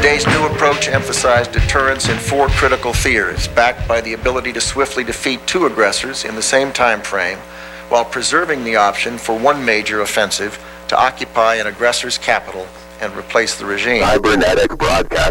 Today's new approach emphasized deterrence in 4 critical theaters, backed by the ability to swiftly defeat 2 aggressors in the same time frame, while preserving the option for one major offensive to occupy an aggressor's capital and replace the regime. Cybernetic broadcast.